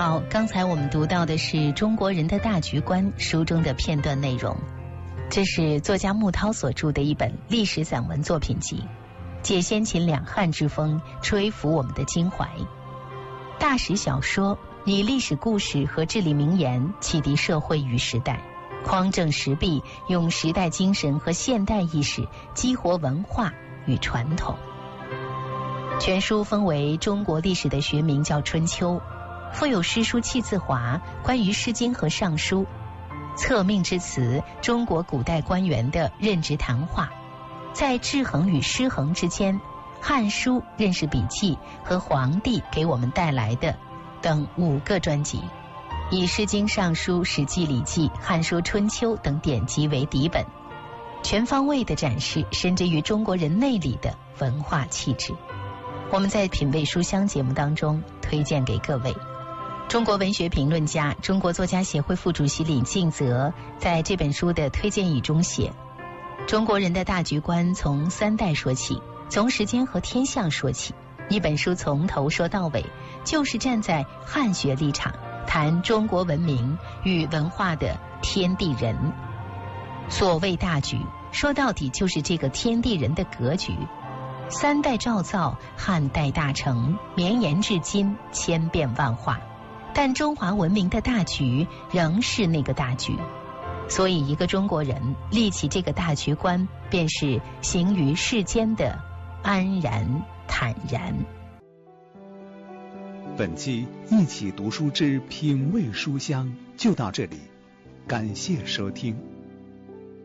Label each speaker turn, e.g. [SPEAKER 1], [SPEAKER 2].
[SPEAKER 1] 好，刚才我们读到的是《中国人的大局观》书中的片段内容，这是作家穆涛所著的一本历史散文作品集，借先秦两汉之风，吹拂我们的襟怀。大史小说以历史故事和至理名言启迪社会与时代，匡正时弊，用时代精神和现代意识激活文化与传统。全书分为中国历史的学名叫《春秋》，附有诗书气自华，关于《诗经》和《尚书》，策命之词，中国古代官员的任职谈话，在制衡与失衡之间，《汉书》认识笔记和皇帝给我们带来的等5个专辑，以《诗经》《尚书》《史记》《礼记》《汉书》《春秋》等典籍为底本，全方位地展示深植于中国人内里的文化气质。我们在品味书香节目当中推荐给各位。中国文学评论家、中国作家协会副主席李敬泽在这本书的推荐语中写，中国人的大局观从3代说起，从时间和天象说起，一本书从头说到尾，就是站在汉学立场谈中国文明与文化的天地人。所谓大局，说到底就是这个天地人的格局。3代赵造，汉代大成，绵延至今，千变万化，但中华文明的大局仍是那个大局。所以一个中国人立起这个大局观，便是行于世间的安然坦然。
[SPEAKER 2] 本期一起读书之品味书香就到这里，感谢收听。